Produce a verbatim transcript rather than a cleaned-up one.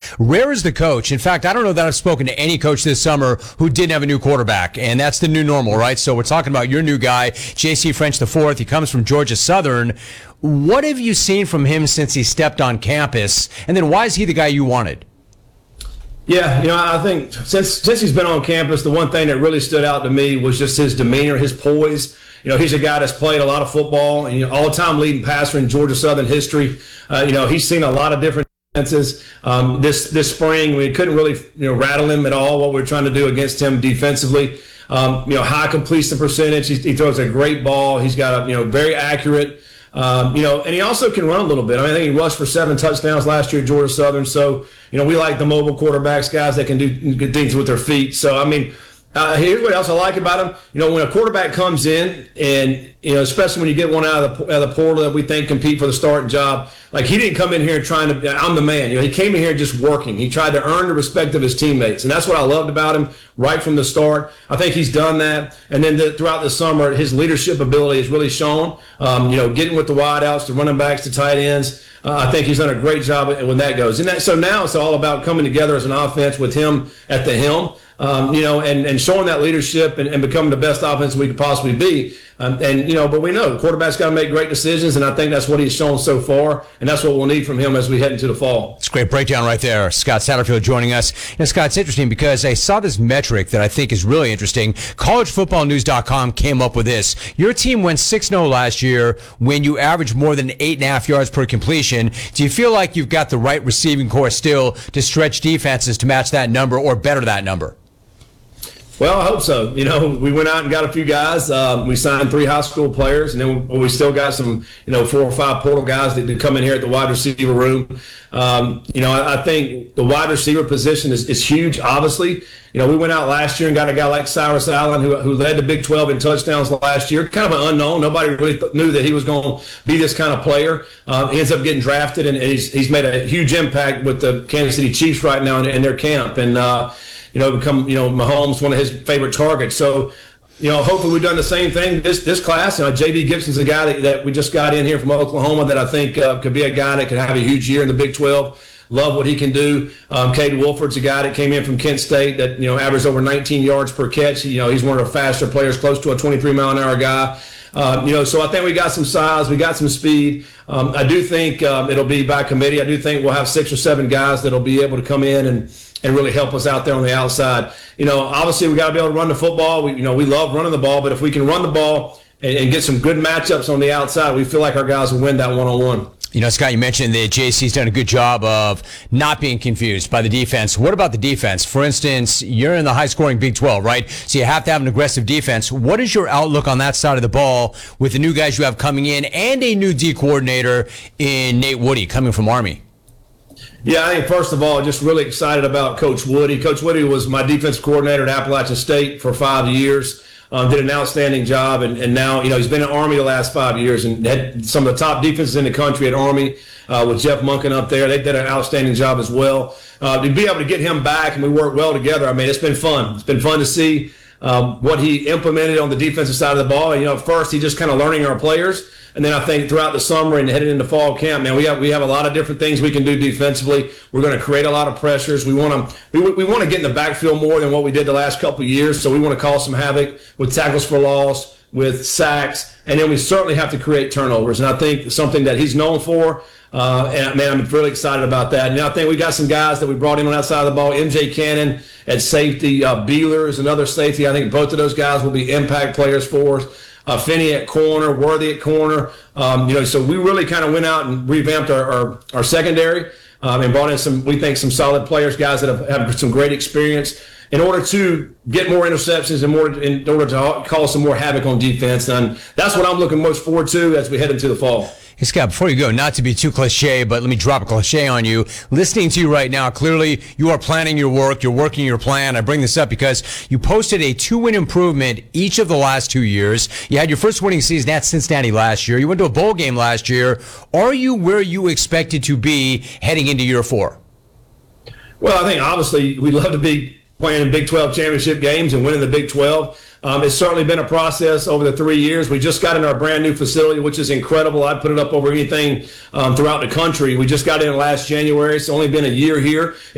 Rare is the coach. In fact, I don't know that I've spoken to any coach this summer who didn't have a new quarterback, and that's the new normal, right? So we're talking about your new guy, J C French the fourth. He comes from Georgia Southern. What have you seen from him since he stepped on campus? And then why is he the guy you wanted? Yeah, you know, I think since since he's been on campus, the one thing that really stood out to me was just his demeanor, his poise. You know, he's a guy that's played a lot of football, and you know, all-time leading passer in Georgia Southern history. Uh, you know, he's seen a lot of different defenses. Um, this this spring, we couldn't really you know rattle him at all. What we we're trying to do against him defensively. Um, you know, high completion percentage. He, he throws a great ball. He's got a you know very accurate. Um, you know, and he also can run a little bit. I mean, I think he rushed for seven touchdowns last year at Georgia Southern. So, you know, we like the mobile quarterbacks, guys that can do good things with their feet. So, I mean, uh, here's what else I like about him. You know, when a quarterback comes in and, you know, especially when you get one out of the, out of the portal that we think compete for the starting job, like he didn't come in here trying to, I'm the man. You know, he came in here just working. He tried to earn the respect of his teammates. And that's what I loved about him right from the start. I think he's done that. And then the, throughout the summer, his leadership ability has really shown, um, you know, getting with the wideouts, the running backs, the tight ends. Uh, I think he's done a great job when that goes. And that, so now it's all about coming together as an offense with him at the helm. Um, you know, and, and showing that leadership and, and becoming the best offense we could possibly be. Um, and, you know, but we know the quarterback's got to make great decisions, and I think that's what he's shown so far, and that's what we'll need from him as we head into the fall. It's a great breakdown right there. Scott Satterfield joining us. You know, Scott, it's interesting because I saw this metric that I think is really interesting. college football news dot com came up with this. Your team went six and oh last year when you averaged more than eight and a half yards per completion. Do you feel like you've got the right receiving core still to stretch defenses to match that number or better that number? Well, I hope so. You know, we went out and got a few guys. Um, we signed three high school players, and then we, we still got some, you know, four or five portal guys that, that come in here at the wide receiver room. Um, you know, I, I think the wide receiver position is, is huge, obviously. You know, we went out last year and got a guy like Cyrus Allen, who, who led the Big twelve in touchdowns last year. Kind of an unknown. Nobody really th- knew that he was going to be this kind of player. Uh, he ends up getting drafted, and he's, he's made a huge impact with the Kansas City Chiefs right now in, in their camp. And, uh, you know, become, you know, Mahomes, one of his favorite targets. So, you know, hopefully we've done the same thing this this class. You know, J B Gibson's a guy that, that we just got in here from Oklahoma that I think uh, could be a guy that could have a huge year in the Big twelve. Love what he can do. Um, Cade Wolford's a guy that came in from Kent State that, you know, averaged over nineteen yards per catch. You know, he's one of the faster players, close to a twenty-three mile an hour guy. Uh, you know, so I think we got some size, we got some speed. Um, I do think um, it'll be by committee. I do think we'll have six or seven guys that'll be able to come in and and really help us out there on the outside. You know, obviously we got to be able to run the football. We, you know, we love running the ball, but if we can run the ball and, and get some good matchups on the outside, we feel like our guys will win that one-on-one. You know, Scott, you mentioned that J C's done a good job of not being confused by the defense. What about the defense? For instance, you're in the high-scoring Big twelve, right? So you have to have an aggressive defense. What is your outlook on that side of the ball with the new guys you have coming in and a new D coordinator in Nate Woody coming from Army? Yeah, I think first of all, just really excited about Coach Woody. Coach Woody was my defense coordinator at Appalachian State for five years. Um, did an outstanding job, and, and now, you know, he's been at Army the last five years and had some of the top defenses in the country at Army uh, with Jeff Monken up there. They did an outstanding job as well. Uh, to be able to get him back and we work well together, I mean, it's been fun. It's been fun to see um, what he implemented on the defensive side of the ball. And, you know, at first he just kind of learning our players. And then I think throughout the summer and heading into fall camp, man, we have we have a lot of different things we can do defensively. We're going to create a lot of pressures. We want to we, we want to get in the backfield more than what we did the last couple of years. So we want to cause some havoc with tackles for loss, with sacks, and then we certainly have to create turnovers. And I think something that he's known for. Uh, and man, I'm really excited about that. And I think we got some guys that we brought in on that side of the ball. M J Cannon at safety, uh, Beeler is another safety. I think both of those guys will be impact players for us. Uh, Finney at corner, Worthy at corner. Um, you know, so we really kind of went out and revamped our our, our secondary um, and brought in some, we think, some solid players, guys that have, have some great experience in order to get more interceptions and more in order to cause some more havoc on defense. And that's what I'm looking most forward to as we head into the fall. Hey, Scott, before you go, not to be too cliche, but let me drop a cliche on you. Listening to you right now, clearly you are planning your work. You're working your plan. I bring this up because you posted a two-win improvement each of the last two years. You had your first winning season at Cincinnati last year. You went to a bowl game last year. Are you where you expected to be heading into year four? Well, I think obviously we'd love to be playing in Big twelve championship games and winning the Big twelve. Um, it's certainly been a process over the three years. We just got in our brand new facility, which is incredible. I'd put it up over anything um, throughout the country. We just got in last January. It's only been a year here.